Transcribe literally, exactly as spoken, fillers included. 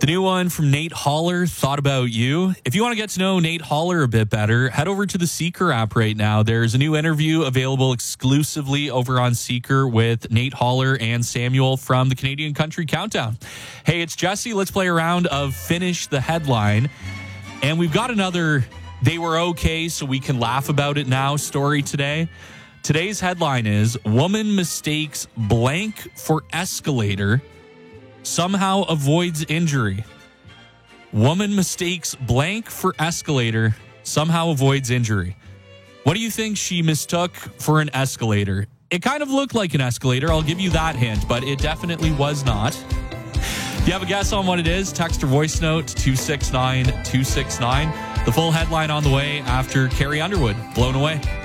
The new one from Nate Holler, Thought About You. If you want to get to know Nate Holler a bit better, head over to the Seeker app right now. There's a new interview available exclusively over on Seeker with Nate Holler and Samuel from the Canadian Country Countdown. Hey, it's Jesse. Let's play a round of Finish the Headline. And we've got another They Were Okay So We Can Laugh About It Now story today. Today's headline is Woman Mistakes Blank for Escalator, Somehow Avoids Injury. Woman mistakes blank for escalator, somehow avoids injury. What do you think she mistook for an escalator? It kind of looked like an escalator, I'll give you that hint, but it definitely was not. If you have a guess on what it is, text or voice note two six nine two six nine. The full headline on the way after Carrie Underwood, Blown Away.